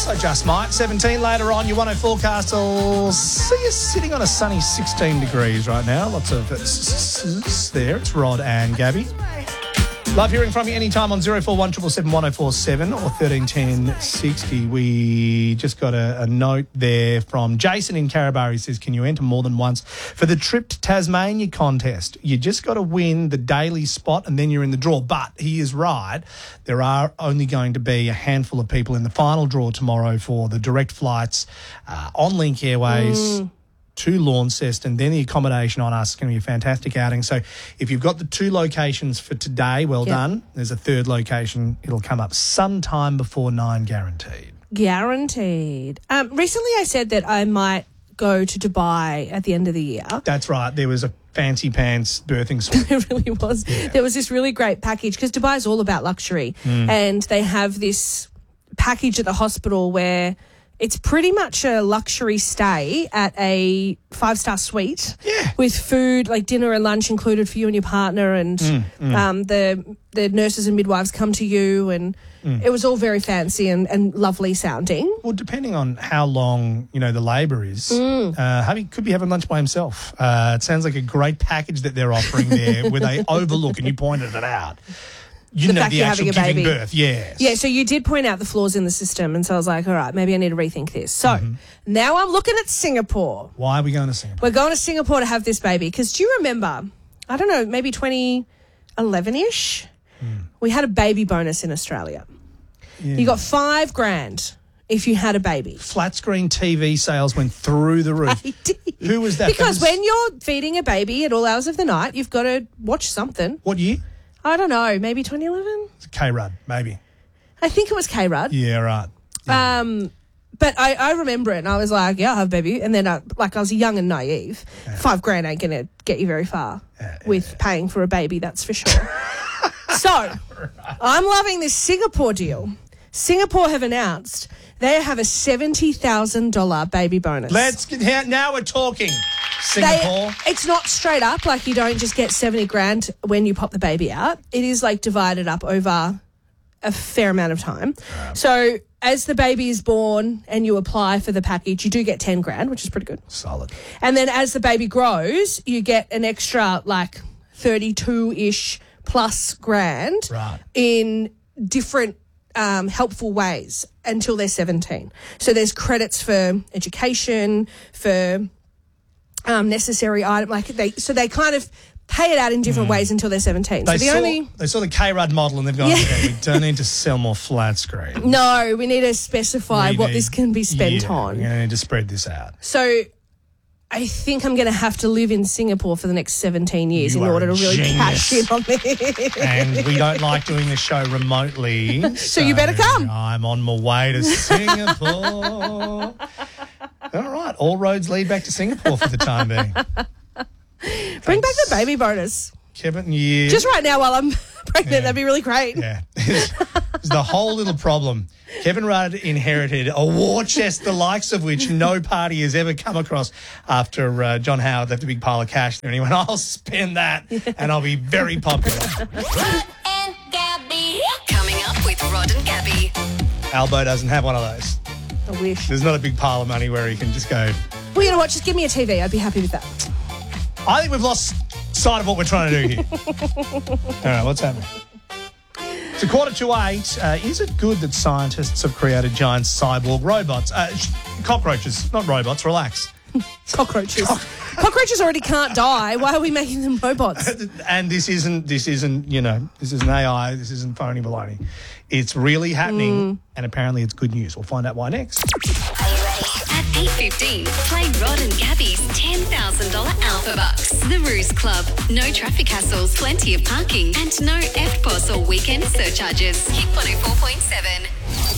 I just might. 17 later on, your 104 forecast will see you sitting on a sunny 16 degrees right now. Lots of there. It's Rod and Gabby. Love hearing from you anytime on 041 777 1047 or 13 60. We just got a note there from Jason in Carabara. He says, can you enter more than once for the Trip to Tasmania contest? You just got to win the daily spot and then you're in the draw. But he is right. There are only going to be a handful of people in the final draw tomorrow for the direct flights on Link Airways to Launceston, then the accommodation on us is going to be a fantastic outing. So if you've got the two locations for today, well done. There's a third location. It'll come up sometime before 9, guaranteed. Guaranteed. Recently I said that I might go to Dubai at the end of the year. That's right. There was a fancy pants birthing suite. It really was. Yeah. There was this really great package because Dubai is all about luxury and they have this package at the hospital where it's pretty much a luxury stay at a 5-star suite with food, like dinner and lunch included for you and your partner, and the nurses and midwives come to you, and it was all very fancy and lovely sounding. Well, depending on how long, the labour is, could be having lunch by himself. It sounds like a great package that they're offering there where they overlook, and you pointed it out, the actual giving birth, yes. Yeah, so you did point out the flaws in the system, and so I was like, all right, maybe I need to rethink this. So now I'm looking at Singapore. Why are we going to Singapore? We're going to Singapore to have this baby because do you remember, I don't know, maybe 2011-ish, we had a baby bonus in Australia. Yeah. You got $5,000 if you had a baby. Flat screen TV sales went through the roof. I did. Who was that? Because when you're feeding a baby at all hours of the night, you've got to watch something. What year? I don't know, maybe 2011? K-Rudd, maybe. I think it was K-Rudd. Yeah, right. Yeah. But I remember it and I was like, yeah, I'll have a baby. And then I was young and naive. $5,000 ain't going to get you very far with paying for a baby, that's for sure. So I'm loving this Singapore deal. Singapore have announced they have a $70,000 baby bonus. Now we're talking. Singapore. It's not straight up, like you don't just get $70,000 when you pop the baby out. It is like divided up over a fair amount of time. So as the baby is born and you apply for the package, you do get $10,000, which is pretty good. Solid. And then as the baby grows, you get an extra like 32-ish plus grand in different helpful ways until they're 17. So there's credits for education, for necessary item, they kind of pay it out in different ways until they're 17. They saw the K-Rudd model and they've gone, we don't need to sell more flat screen. No, we need to specify what this can be spent on. We're going to need to spread this out. So I think I'm going to have to live in Singapore for the next 17 years in order to really cash in on this. And we don't like doing the show remotely. So you better come. I'm on my way to Singapore. All right, all roads lead back to Singapore for the time being. Bring back the baby bonus. Kevin, yeah. Just right now while I'm pregnant, that'd be really great. Yeah. It's the whole little problem. Kevin Rudd inherited a war chest the likes of which no party has ever come across after John Howard left a big pile of cash there. And he went, I'll spend that and I'll be very popular. Rod and Gabby. Coming up with Rod and Gabby. Albo doesn't have one of those. I wish. There's not a big pile of money where he can just go. Well, you know what? Just give me a TV. I'd be happy with that. I think we've lost sight of what we're trying to do here. All right, what's happening? It's 7:45. Is it good that scientists have created giant cyborg robots? Cockroaches, not robots. Relax. Cockroaches. Cockroaches already can't die. Why are we making them robots? And this isn't this isn't AI. This isn't phony baloney. It's really happening, and apparently it's good news. We'll find out why next. Are you ready? At 8:15, play Rod and Gabby's $10,000 Alpha Bucks. The Ruse Club. No traffic hassles, plenty of parking, and no FPOS or weekend surcharges. Hit 104.7.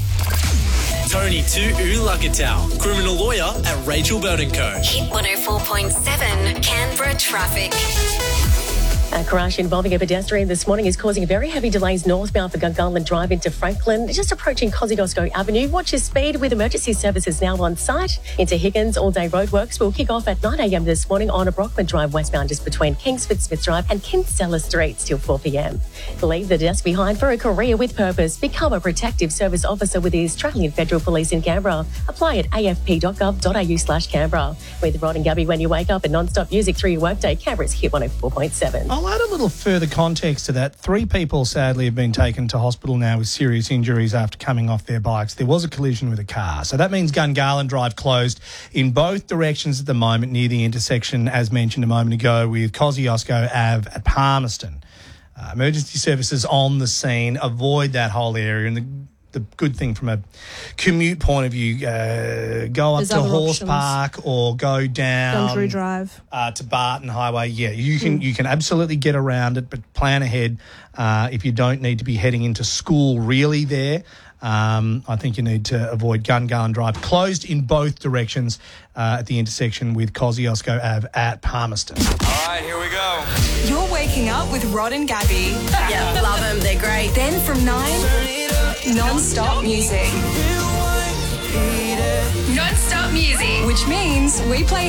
Tony to Ulagatal, criminal lawyer at Rachel Burton Co. Hit 104.7. Canberra traffic. A crash involving a pedestrian this morning is causing very heavy delays northbound for Gungahlin Drive into Franklin. Just approaching Kosciuszko Avenue. Watch your speed with emergency services now on site. Into Higgins, all-day roadworks will kick off at 9 a.m. this morning on a Brockman Drive westbound just between Kingsford Smith Drive and Kinsella Streets till 4 p.m. Leave the desk behind for a career with purpose. Become a protective service officer with the Australian Federal Police in Canberra. Apply at afp.gov.au/Canberra. With Rod and Gabby when you wake up and non-stop music through your workday, Canberra's Hit 104.7. I'll add a little further context to that. 3 people sadly have been taken to hospital now with serious injuries after coming off their bikes. There was a collision with a car. So that means Gungahlin Drive closed in both directions at the moment near the intersection, as mentioned a moment ago, with Kosciuszko Ave at Palmerston. Emergency services on the scene. Avoid that whole area. And the good thing from a commute point of view, go up There's to other Horse options. Park or go down Gundry Drive. to Barton Highway. Yeah, you can absolutely get around it, but plan ahead if you don't need to be heading into school really there. I think you need to avoid Gungahlin Drive. Closed in both directions at the intersection with Kosciuszko Ave at Palmerston. All right, here we go. You're waking up with Rod and Gabby. Yeah, love them. They're great. Then from 9, non-stop music. Non-stop music. Which means we play